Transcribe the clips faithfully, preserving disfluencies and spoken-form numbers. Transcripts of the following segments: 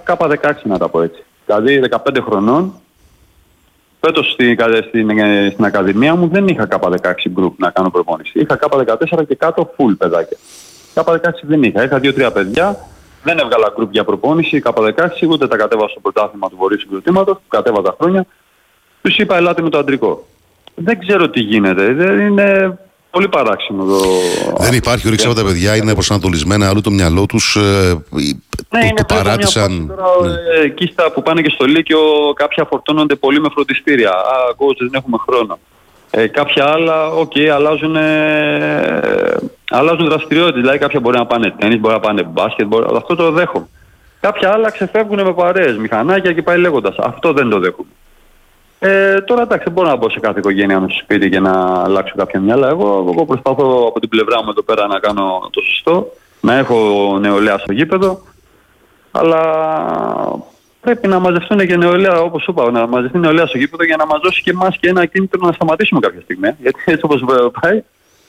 κάπα δεκαέξι να τα πω έτσι. Δηλαδή δεκαπέντε χρονών. Φέτος στην, στην, στην Ακαδημία μου δεν είχα κάπα δεκαέξι group να κάνω προπόνηση. Είχα κάπα δεκατέσσερα και κάτω full παιδάκια. κάπα δεκαέξι δεν είχα. Είχα δύο τρία παιδιά. Δεν έβγαλα group για προπόνηση κάπα δεκαέξι, ούτε τα κατέβασα στο πρωτάθλημα του Βορείου Συγκροτήματος, που κατέβα τα χρόνια. Τους είπα ελάτε με το αντρικό. Δεν ξέρω τι γίνεται. Δεν είναι πολύ παράξενο το... Δεν υπάρχει όρεξη από τα παιδιά, είναι προσανατολισμένα, αλλού το μυαλό τους, ε, ναι, το, είναι το παράτησαν. Τώρα, ναι. ε, εκεί στα που πάνε και στο Λύκειο κάποια φορτώνονται πολύ με φροντιστήρια. Α, coach, δεν έχουμε χρόνο. Ε, κάποια άλλα, οκ, okay, αλλάζουν, ε, αλλάζουν δραστηριότητες. Δηλαδή κάποια μπορεί να πάνε τένις, μπορεί να πάνε μπάσκετ, μπορεί... αυτό το δέχομαι. Κάποια άλλα ξεφεύγουν με παρέες, μηχανάκια και πάει λέγοντας. Αυτό δεν το δέχομαι. Ε, τώρα εντάξει, δεν μπορώ να μπω σε κάθε οικογένεια με στο σπίτι και να αλλάξω κάποια μυαλά. Εγώ, εγώ προσπαθώ από την πλευρά μου εδώ πέρα να κάνω το σωστό, να έχω νεολαία στο γήπεδο, αλλά πρέπει να μαζευτούν και νεολαία, όπως είπα, να μαζευτεί νεολαία στο γήπεδο για να μας δώσει και εμάς και ένα κίνητρο να σταματήσουμε κάποια στιγμή. Γιατί έτσι όπως πάει,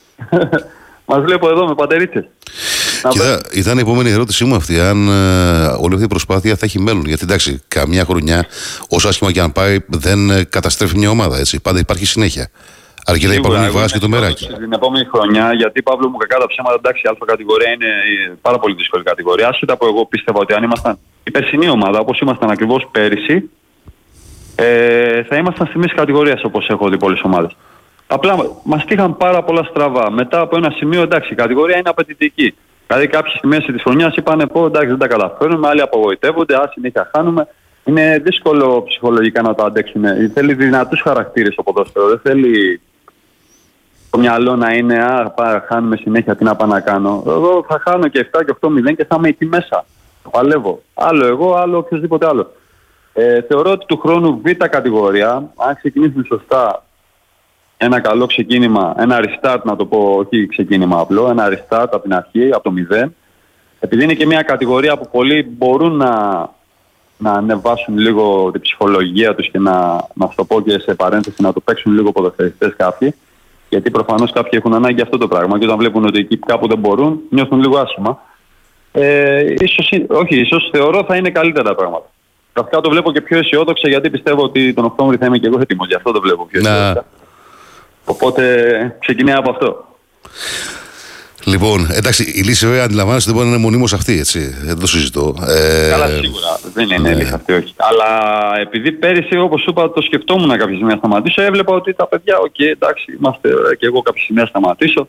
μας βλέπω εδώ με πατερίτσες. Κοίτα, ήταν η επόμενη ερώτησή μου αυτή, αν ε, όλη αυτή η προσπάθεια θα έχει μέλλον. Γιατί εντάξει, καμιά χρονιά, όσο άσχημα και αν πάει, δεν ε, καταστρέφει μια ομάδα. Έτσι. Πάντα υπάρχει συνέχεια. Αρκεί να υπάρχουν οι βάσεις και το μεράκι. Την επόμενη χρονιά, γιατί Παύλο μου κακά τα ψέματα, εντάξει, η Α κατηγορία είναι πάρα πολύ δύσκολη κατηγορία. Άσχετα που εγώ πίστευα ότι αν ήμασταν η περσινή ομάδα, όπως ήμασταν ακριβώς πέρυσι, ε, θα ήμασταν στη μέση κατηγορία όπως έχω δει πολλές ομάδες. Απλά μας τύχαν πάρα πολλά στραβά. Μετά από ένα σημείο, εντάξει, η κατηγορία είναι απαιτητική. Δηλαδή κάποιοι στη μέση της χρονιάς είπανε πω εντάξει δεν τα καταφέρνουμε, άλλοι απογοητεύονται, α συνέχεια χάνουμε. Είναι δύσκολο ψυχολογικά να το αντέξουν. Θέλει δυνατούς χαρακτήρες το ποδόσφαιρο. Δεν θέλει το μυαλό να είναι α, πά, χάνουμε συνέχεια, τι να πάω να κάνω. Εγώ θα χάνω και επτά και οκτώ μηδέν και θα είμαι εκεί μέσα. Το παλεύω. Άλλο εγώ, άλλο οποιοδήποτε άλλο. Ε, θεωρώ ότι του χρόνου Β κατηγορία, αν ξεκινήσουμε σωστά, ένα καλό ξεκίνημα, ένα restart να το πω, όχι ξεκίνημα απλό, ένα restart από την αρχή, από το μηδέν. Επειδή είναι και μια κατηγορία που πολλοί μπορούν να, να ανεβάσουν λίγο την ψυχολογία τους και να, να σου το πω και σε παρένθεση, να το παίξουν λίγο ποδοσφαιριστές κάποιοι. Γιατί προφανώς κάποιοι έχουν ανάγκη αυτό το πράγμα και όταν βλέπουν ότι εκεί κάπου δεν μπορούν, νιώθουν λίγο άσχημα. Ε, ίσως, όχι, ίσως θεωρώ θα είναι καλύτερα τα πράγματα. Καθώς το βλέπω και πιο αισιόδοξα γιατί πιστεύω ότι τον Οκτώβρη θα είμαι και εγώ έτοιμος, γι' αυτό το βλέπω πιο αισιόδοξα. Οπότε ξεκινάει από αυτό. Λοιπόν, εντάξει, η λύση βέβαια αντιλαμβάνεσαι δεν μπορεί να είναι μονίμως αυτή, έτσι. Δεν το συζητώ. Ε... Καλά, σίγουρα. Δεν είναι ναι. λύση αυτή, όχι. Αλλά επειδή πέρυσι, όπως σου είπα, το σκεφτόμουν κάποια στιγμή να σταματήσω, έβλεπα ότι τα παιδιά, οκ, okay, εντάξει, είμαστε και εγώ κάποια στιγμή να σταματήσω.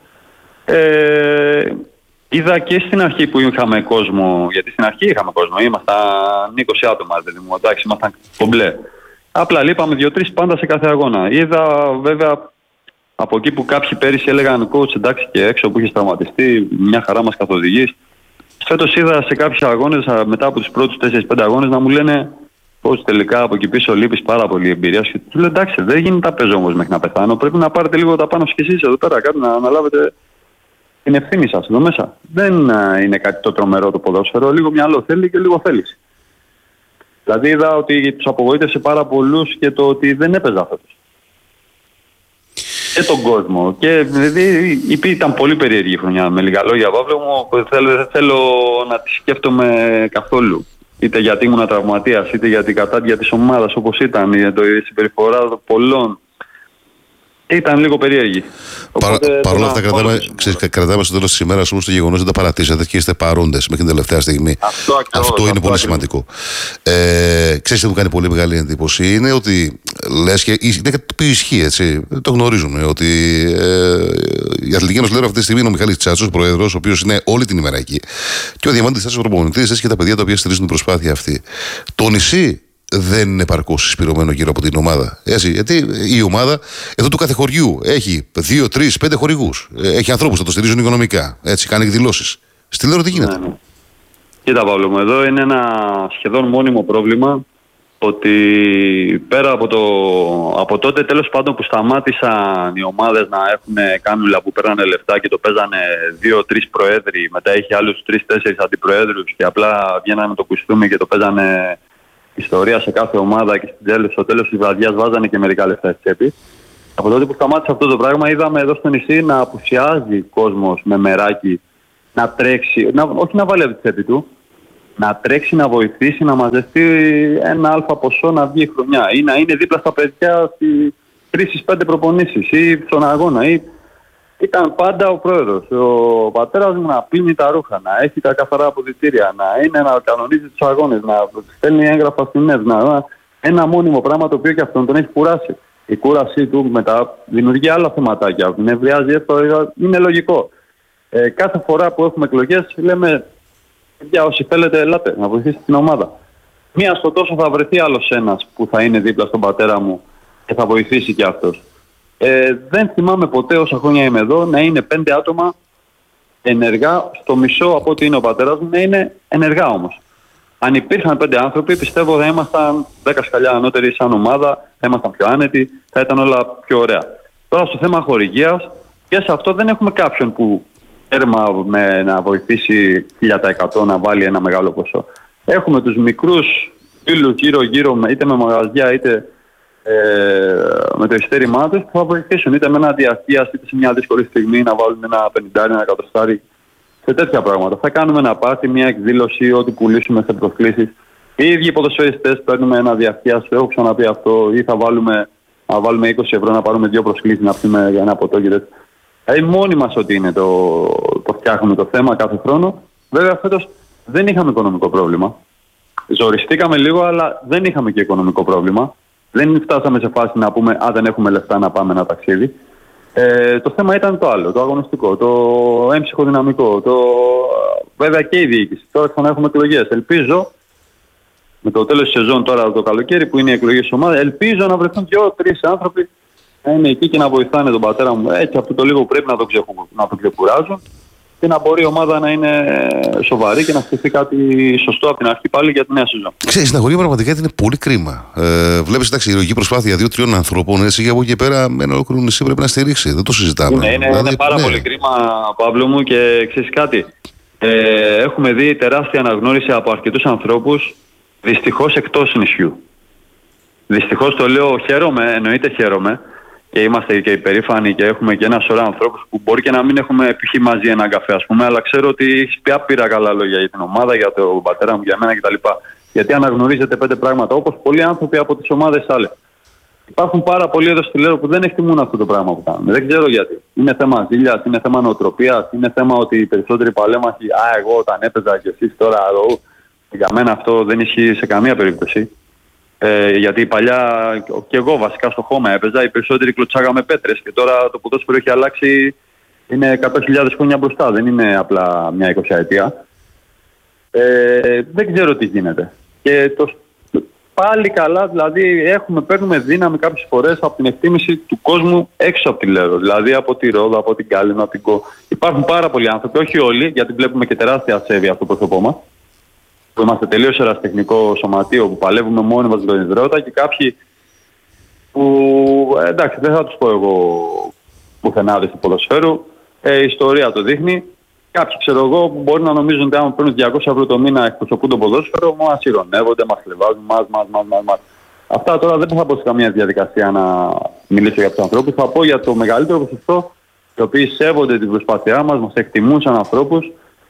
Ε, είδα και στην αρχή που είχαμε κόσμο, γιατί στην αρχή είχαμε κόσμο, ήμασταν είκοσι άτομα, δηλαδή μου, εντάξει, ήμασταν κομπλέ. Απλά λείπαμε δύο τρεις πάντα σε κάθε αγώνα. Είδα βέβαια. Από εκεί που κάποιοι πέρυσι έλεγαν coach εντάξει και έξω που είχε τραυματιστεί, μια χαρά μας καθοδηγείς. Φέτος είδα σε κάποιους αγώνες, μετά από τους πρώτους τέσσερις πέντε αγώνες, να μου λένε coach τελικά από εκεί πίσω λείπεις πάρα πολύ εμπειρία. Και τους λέω εντάξει, δεν γίνεται να παίζω όμως μέχρι να πεθάνω. Πρέπει να πάρετε λίγο τα πάνω και εσείς εδώ πέρα, κάτι να αναλάβετε την ευθύνη σας εδώ μέσα. Δεν είναι κάτι το τρομερό το ποδόσφαιρο, λίγο μυαλό θέλει και λίγο θέληση. Δηλαδή είδα ότι τους απογοήτευσε πάρα πολλούς και το ότι δεν έπαιζα φέτος. Και τον κόσμο. Και δηλαδή ήταν πολύ περίεργη η χρονιά. Με λίγα λόγια, Παύλο μου, δεν θέλω να τη σκέφτομαι καθόλου. Είτε γιατί ήμουν τραυματίας, είτε για την κατάντια της ομάδας όπως ήταν, η συμπεριφορά των πολλών. Ήταν λίγο περίεργη. Παρ' όλα αυτά, κρατάμε, ξέρεις, κρατάμε στο τέλος της ημέρας όμως το γεγονός ότι τα παρατήσατε και είστε παρόντες μέχρι την τελευταία στιγμή. Αυτό, ακριβώς, αυτό είναι αυτό πολύ ακριβώς. σημαντικό. Ε, ξέρεις τι μου κάνει πολύ μεγάλη εντύπωση, είναι ότι λες και είναι κάτι το οποίο ισχύει, έτσι. Το γνωρίζουμε ότι ε, η Αθλητική Ένωση Λέρου αυτή τη στιγμή είναι ο Μιχάλης Τσάτσος, πρόεδρος, ο οποίος είναι όλη την ημέρα εκεί. Και ο Διαμάντης Τσάτσος, προπονητής, έτσι και τα παιδιά τα οποία στηρίζουν την προσπάθεια αυτή. Το νησί δεν είναι επαρκώς συσπηρωμένο γύρω από την ομάδα. Έτσι, γιατί η ομάδα εδώ του κάθε χωριού έχει δύο, τρεις, πέντε χορηγούς. Έχει ανθρώπους που το στηρίζουν οικονομικά. Έτσι, κάνει εκδηλώσεις. Στη Λέρο τι γίνεται. Ναι, ναι. Κοίτα Παύλο μου, εδώ είναι ένα σχεδόν μόνιμο πρόβλημα ότι πέρα από, το, από τότε τέλος πάντων που σταμάτησαν οι ομάδες να έχουν κάνουλα που παίρνανε λεφτά και το παίζανε δύο-τρεις προέδροι, μετά είχε άλλους τρεις-τέσσερις αντιπροέδρους και απλά βγαίνανε με το κουστούμι και το παίζανε ιστορία σε κάθε ομάδα και στο τέλος της βραδιάς βάζανε και μερικά λεφτά στη τσέπη. Από τότε που σταμάτησε αυτό το πράγμα είδαμε εδώ στο νησί να απουσιάζει κόσμος με μεράκι να τρέξει, να, όχι να βάλει από τη τσέπη του, να τρέξει, να βοηθήσει, να μαζευτεί ένα αλφα ποσό να βγει η χρονιά ή να είναι δίπλα στα παιδιά στις τρεις στις πέντε προπονήσεις ή στον αγώνα. Ή... Ήταν πάντα ο πρόεδρος, ο πατέρας μου να πλύνει τα ρούχα, να έχει τα καθαρά αποδυτήρια, να είναι να κανονίζει τους αγώνες, να στέλνει έγγραφα στην ΕΔ, να... ένα μόνιμο πράγμα το οποίο και αυτόν τον έχει κουράσει. Η κούρασή του μετά δημιουργεί άλλα θεματάκια, νευριάζει εύκολα, είναι λογικό. Ε, κάθε φορά που έχουμε εκλογές λέμε, παιδιά, όσοι θέλετε, ελάτε να βοηθήσετε την ομάδα. Μία στο τόσο θα βρεθεί άλλος ένας που θα είναι δίπλα στον πατέρα μου και θα βοηθήσει κι αυτός. Ε, δεν θυμάμαι ποτέ όσα χρόνια είμαι εδώ να είναι πέντε άτομα ενεργά, στο μισό από ό,τι είναι ο πατέρας μου, να είναι ενεργά όμως. Αν υπήρχαν πέντε άνθρωποι, πιστεύω θα ήμασταν δέκα σκαλιά ανώτεροι σαν ομάδα, θα ήμασταν πιο άνετοι, θα ήταν όλα πιο ωραία. Τώρα στο θέμα χορηγίας, και σε αυτό δεν έχουμε κάποιον που έρμα με να βοηθήσει χίλια τοις εκατό να βάλει ένα μεγάλο ποσό. Έχουμε τους μικρούς φίλους γύρω-γύρω, είτε με μαγαζιά είτε ε, με το ειστέρημά τους, που θα βοηθήσουν είτε με ένα διαρκείας είτε σε μια δύσκολη στιγμή να βάλουν ένα πενηντάρι, ένα εκατοστάρι. Σε τέτοια πράγματα. Θα κάνουμε ένα πάρτι, μια εκδήλωση, ό,τι πουλήσουμε σε προσκλήσεις. Οι ίδιοι οι ποδοσφαιριστές παίρνουμε ένα διαρκείας, έχω ξαναπεί αυτό, ή θα βάλουμε, θα βάλουμε είκοσι ευρώ να πάρουμε δύο προσκλήσεις να πούμε για ένα ποτό και τέτοια. Δηλαδή μόνοι μας ότι είναι το, το φτιάχνουμε το θέμα κάθε χρόνο. Βέβαια φέτος δεν είχαμε οικονομικό πρόβλημα. Ζοριστήκαμε λίγο, αλλά δεν είχαμε και οικονομικό πρόβλημα. Δεν φτάσαμε σε φάση να πούμε «Α, δεν έχουμε λεφτά να πάμε ένα ταξίδι». Ε, το θέμα ήταν το άλλο, το αγωνιστικό, το έμψυχο δυναμικό, το... βέβαια και η διοίκηση. Τώρα ξανά έχουμε εκλογές. Ελπίζω, με το τέλος της σεζόν τώρα το καλοκαίρι που είναι οι εκλογές της ομάδας, ελπίζω να βρεθούν δύο-τρεις άνθρωποι να είναι εκεί και να βοηθάνε τον πατέρα μου. Έτσι αυτό το λίγο που πρέπει να το, ξεχου... να το ξεκουράζουν και να μπορεί η ομάδα να είναι σοβαρή και να στηθεί κάτι σωστό από την αρχή πάλι για τη νέα σεζόν. Ξέρεις, στην αγωνία πραγματικά είναι πολύ κρίμα. Ε, βλέπεις, εντάξει, η ηρωική προσπάθεια δύο-τριών ανθρώπων, έτσι, και από εκεί πέρα ένα ολόκληρο νησί πρέπει να στηρίξει. Δεν το συζητάμε. Είναι, είναι, δηλαδή, είναι πάρα ναι. πολύ κρίμα, Παύλο μου, και ξέρεις κάτι. Ε, έχουμε δει τεράστια αναγνώριση από αρκετούς ανθρώπους, δυστυχώς εκτός νησιού. Δυστυχώς το λέω, χαίρομαι, εννοείται χαίρομαι. Και είμαστε και υπερήφανοι και έχουμε και ένα σωρό ανθρώπους που μπορεί και να μην έχουμε π.χ. μαζί έναν καφέ, ας πούμε, αλλά ξέρω ότι έχεις πει άπειρα καλά λόγια για την ομάδα, για τον πατέρα μου, για μένα κτλ. Γιατί αναγνωρίζετε πέντε πράγματα, όπως πολλοί άνθρωποι από τις ομάδες άλλες. Υπάρχουν πάρα πολλοί εδώ στη Λέρο που δεν εκτιμούν αυτό το πράγμα που κάνουν. Δεν ξέρω γιατί. Είναι θέμα ζήλιας, είναι θέμα νοοτροπίας, είναι θέμα ότι οι περισσότεροι παλέμαχοι, α, εγώ όταν έπαιζα και εσείς τώρα, εγώ. Για μένα αυτό δεν ισχύει σε καμία περίπτωση. Ε, γιατί παλιά και εγώ βασικά στο χώμα έπαιζα, οι περισσότεροι κλωτσάγαμε πέτρες και τώρα το ποδόσφαιρο έχει αλλάξει, είναι εκατό χιλιάδες χρόνια μπροστά, δεν είναι απλά μια εικοσιαετία. Ε, δεν ξέρω τι γίνεται. Και το, πάλι καλά, δηλαδή έχουμε, παίρνουμε δύναμη κάποιες φορές από την εκτίμηση του κόσμου έξω από τη Λέρο, δηλαδή από τη Ρόδο, από την Κάλυμνο, από την Κο. Υπάρχουν πάρα πολλοί άνθρωποι, όχι όλοι, γιατί βλέπουμε και τεράστια ασέβεια στο πρόσωπό μας. Που είμαστε τελείως ερασιτεχνικό σωματείο που παλεύουμε μόνοι μας στην υδρότα και κάποιοι που εντάξει δεν θα τους πω εγώ πουθενάδες του ποδοσφαίρου, ε, η ιστορία το δείχνει. Κάποιοι ξέρω εγώ που μπορεί να νομίζουν ότι άμα παίρνουν διακόσια ευρώ το μήνα εκπροσωπούν το ποδόσφαιρο, μας ηρωνεύονται, μας χλεβάζουν, μας, μας, μας, μας, μας. Αυτά τώρα δεν θα πω σε καμία διαδικασία να μιλήσω για τους ανθρώπους, θα πω για το μεγαλύτερο ποσοστό οι οποίοι σέβονται την προσπάθειά μας, μας εκτιμούν σαν ανθρώπους.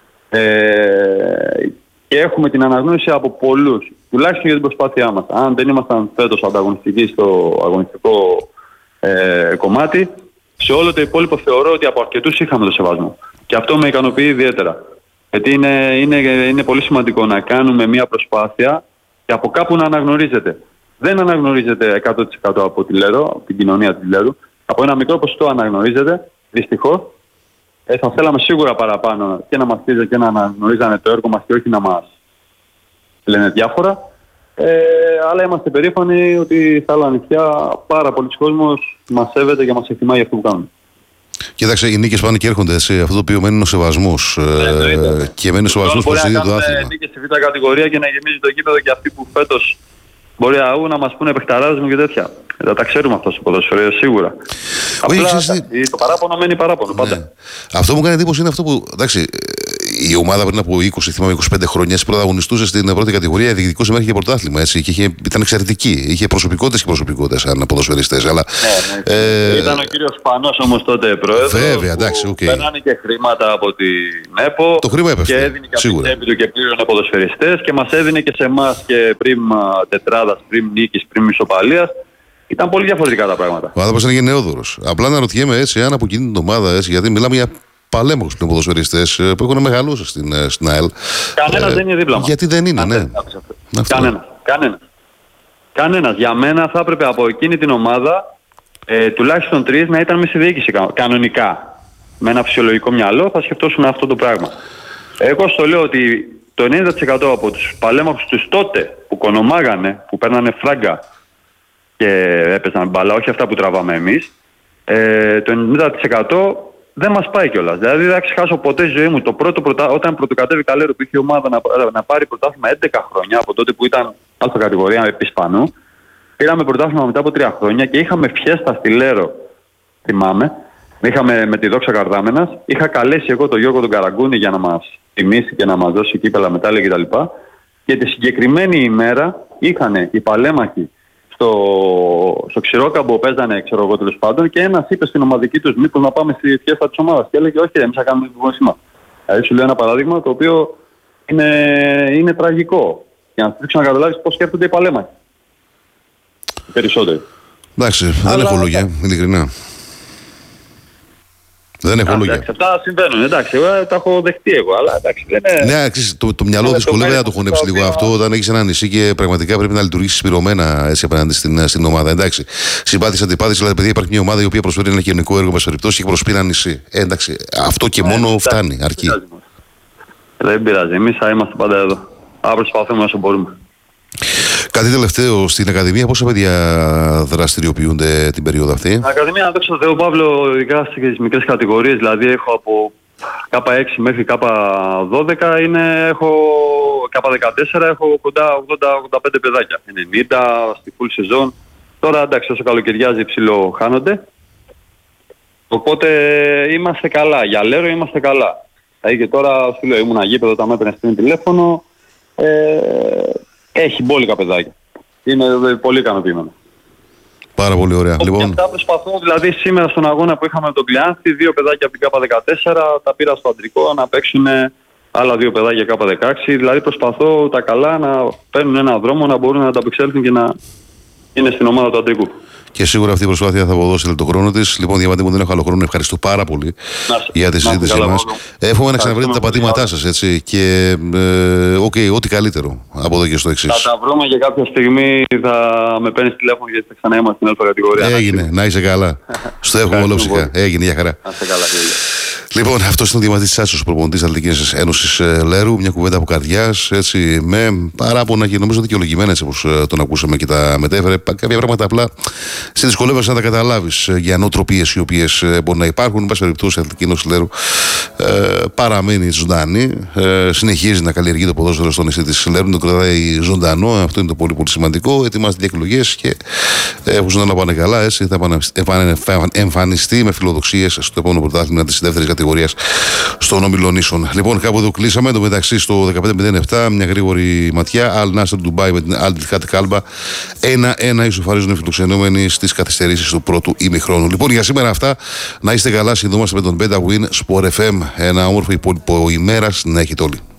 Ε, Και έχουμε την αναγνώριση από πολλούς, τουλάχιστον για την προσπάθειά μας. Αν δεν ήμασταν φέτος ανταγωνιστικοί στο αγωνιστικό ε, κομμάτι, σε όλο το υπόλοιπο θεωρώ ότι από αρκετούς είχαμε το σεβασμό. Και αυτό με ικανοποιεί ιδιαίτερα. Γιατί είναι, είναι, είναι πολύ σημαντικό να κάνουμε μια προσπάθεια και από κάπου να αναγνωρίζεται. Δεν αναγνωρίζεται εκατό τοις εκατό από τη Λέρο, από την κοινωνία της Λέρου. Από ένα μικρό ποσοστό αναγνωρίζεται, δυστυχώς. Ε, θα θέλαμε σίγουρα παραπάνω και να μας στείλετε και να αναγνωρίζανε το έργο μας και όχι να μας λένε διάφορα. Ε, αλλά είμαστε περήφανοι ότι στα άλλα νησιά πάρα πολλοί κόσμος μας σέβεται και μας εκτιμάει για αυτό που κάνουμε. Κοίταξε, οι νίκες πάνε και έρχονται, έτσι. Αυτό το οποίο μένει είναι ο σεβασμός. Ε, και μένει ο σεβασμός προς το ίδιο το άθλημα. Νίκες στη β' κατηγορία και να γεμίζει το γήπεδο και αυτοί που φέτος μπορεί αού να μας πούνε παιχταράδες μου και τέτοια. Θα τα ξέρουμε αυτό στο ποδόσφαιρο, σίγουρα. Όχι, απλά ξέρεις, το παράπονο μένει παράπονο, πάντα. Ναι. Αυτό που μου κάνει εντύπωση είναι αυτό που, εντάξει, η ομάδα πριν από είκοσι, θυμάμαι, είκοσι πέντε χρόνια πρωταγωνιστούσε στην πρώτη κατηγορία, διεκδικούσε μέχρι και πρωτάθλημα. Έτσι, και είχε, ήταν εξαιρετική. Είχε προσωπικότητες και προσωπικότητες σαν ποδοσφαιριστές. Αλλά, ναι, ναι. Ε, ήταν ο κύριος Σπανός όμως τότε πρόεδρος. Βέβαια, εντάξει, οκ. Okay. Παίρνανε και χρήματα από την ΕΠΟ. Το χρήμα έπεφτε. Και έδινε και από την ΕΠΟ και πλήρωνε ποδοσφαιριστές και μας έδινε και σε εμάς και πριν τετράδας, πριν νίκης, πριν μισοπαλίας. Ήταν πολύ διαφορετικά τα πράγματα. Ο άνθρωπος είναι γενναιόδωρος. Απλά να ρωτιέμαι έτσι, αν από εκείνη την ομάδα, έτσι, γιατί μιλάμε για παλέμαχους πλέον ποδοσφαιριστές που έχουν μεγαλώσει στην, στην ΑΕΛ. Κανένας ε, δεν είναι δίπλα μας. Γιατί δεν είναι, Α, ναι. Κανένας. Κανένας. Κανένας. Για μένα θα έπρεπε από εκείνη την ομάδα ε, τουλάχιστον τρεις να ήταν μέσα στη διοίκηση κανονικά. Με ένα φυσιολογικό μυαλό θα σκεφτόσουν αυτό το πράγμα. Εγώ στο λέω ότι το ενενήντα τοις εκατό από τους παλέμαχους τους τότε που κονομάγανε, που παίρνανε φράγκα και έπαιζαν μπάλα, όχι αυτά που τραβάμε εμείς, ε, το ενενήντα τοις εκατό δεν μας πάει κιόλας. Δηλαδή δεν θα ξεχάσω ποτέ στη ζωή μου το πρώτο πρωτα... όταν πρωτοκατέβη Καλέρο που είχε η ομάδα να, να πάρει πρωτάθλημα έντεκα χρόνια, από τότε που ήταν αλφα κατηγορία επί Ισπανού, πήραμε πρωτάθλημα μετά από τρία χρόνια και είχαμε φιέστα στη Λέρο, θυμάμαι. Είχαμε με τη Δόξα Καρδάμενας. Είχα καλέσει εγώ τον Γιώργο τον Καραγκούνη για να μας τιμήσει και να μας δώσει κύπελα, μετάλλια κτλ. Και τη συγκεκριμένη ημέρα είχαν οι παλέμαχοι στο, στο Ξηρόκαμπο, παίζανε, ξέρω εγώ, τέλος πάντων, και ένας είπε στην ομαδική τους μήπως να πάμε στη φιέστα της ομάδας. Και έλεγε όχι, εμείς θα κάνουμε δημοσίευμα. Δηλαδή σου λέω ένα παράδειγμα το οποίο είναι, είναι τραγικό. Για να στρίξω να καταλάβεις πώς σκέφτονται οι παλέμαχοι. Οι περισσότεροι. Εντάξει, δεν έχω λόγια, ειλικρινά. Δεν έχω λόγια. Εντάξει, αυτά συμβαίνουν. Εντάξει, εγώ τα έχω δεχτεί εγώ. Αλλά εντάξει, δεν είναι... Ναι, ξέρεις, το, το μυαλό δυσκολεύεται να το χωνέψει λίγο αυτό όταν έχεις ένα νησί και πραγματικά πρέπει να λειτουργήσει σπυρωμένα έτσι απέναντι στην, στην ομάδα. Εντάξει, συμπάθηση, αντιπάθηση, δηλαδή παιδιά, υπάρχει μια ομάδα η οποία προσφέρει ένα κοινωνικό έργο με περιπτώσει και προσποιεί ένα νησί. Ε, εντάξει, αυτό και μόνο ναι, φτάνει, αρκεί. Δεν πειράζει. Εμείς θα είμαστε πάντα εδώ. Θα προσπαθούμε όσο μπορούμε. Κάτι τελευταίο, στην Ακαδημία πόσα παιδιά δραστηριοποιούνται την περίοδο αυτή? Στην Ακαδημία, να δείξω Θεό Παύλο, ειδικά στις μικρές κατηγορίες, δηλαδή έχω από κάπα έξι μέχρι κάπα δώδεκα, είναι, έχω κάπα δεκατέσσερα, έχω κοντά ογδόντα ογδόντα πέντε παιδάκια. ενενήντα στη full season. Τώρα εντάξει, όσο καλοκαιριάζει ψηλό χάνονται. Οπότε είμαστε καλά. Για Λέρο είμαστε καλά. Δηλαδή και τώρα σου λέω, ήμουν γήπεδο, τα μέτρια στην τηλέφωνο. Ε, Έχει μπόλικα παιδάκια. Είναι πολύ ικανοποιημένο. Πάρα πολύ ωραία. Λοιπόν, και αυτά προσπαθώ, δηλαδή σήμερα στον αγώνα που είχαμε με τον Κλειάνθη, δύο παιδάκια από την ΚΑΠΑ δεκατέσσερα, τα πήρα στο αντρικό να παίξουν άλλα δύο παιδάκια ΚΑΠΑ δεκαέξι. Δηλαδή προσπαθώ τα καλά να παίρνουν έναν δρόμο, να μπορούν να ανταπεξέλθουν και να είναι στην ομάδα του αντρικού. Και σίγουρα αυτή η προσπάθεια θα αποδώσει τον χρόνο της. Λοιπόν, Διαμαντή μου, δεν έχω άλλο χρόνο. Ευχαριστώ πάρα πολύ να, για τη συζήτησή μας. Εύχομαι να ξαναβρείτε τα πατήματά σας, έτσι. Και ε, okay, ό,τι καλύτερο από εδώ και στο εξής. Θα τα βρούμε και κάποια στιγμή θα με παίρνεις τηλέφωνο γιατί θα ξαναείμαστε στην αλφα κατηγορία. Έγινε, να είσαι καλά. Στο εύχομαι όλο ψυχά. Έγινε, για χαρά. Να είσαι καλά, κύριε. Λοιπόν, αυτό είναι ο Διαμαντής Τσάτσος, προπονητής Αθλητικής Ένωσης Λέρου. Μια κουβέντα από καρδιάς, έτσι, με παράπονα και νομίζω δικαιολογημένα, έτσι όπως τον ακούσαμε και τα μετέφερε. Κάποια πράγματα απλά σε δυσκολεύεσαι να τα καταλάβεις για νοοτροπίες οι οποίες μπορεί να υπάρχουν. Εν πάση περιπτώσει, η Αθλητική Ένωση Λέρου ε, παραμένει ζωντανή, ε, συνεχίζει να καλλιεργεί το ποδόσφαιρο στο νησί της Λέρου, το κρατάει ζωντανό. Αυτό είναι το πολύ, πολύ σημαντικό. Ετοιμάζεται εκλογές και έχουν να πάνε καλά. Έτσι, θα εμφανιστεί με φιλοδοξίες στο επόμενο πρωτάθλημα της δεύτερης κατηγορίας στον Όμιλο Νήσων. Λοιπόν, κάπου εδώ κλείσαμε. Εν τω μεταξύ, στο δεκαπέντε μηδέν επτά, μια γρήγορη ματιά. Αλ Νάσερ Ντουμπάι με την Αλ Τιχάτ Κάλμπα. ένα ένα ισοφαρίζουν οι φιλοξενούμενοι στις καθυστερήσεις του πρώτου ημιχρόνου. Λοιπόν, για σήμερα αυτά. Να είστε καλά. Συνδόμαστε με τον Beta Win Sport εφ εμ. Ένα όμορφο υπόλοιπο ημέρας να έχετε όλοι.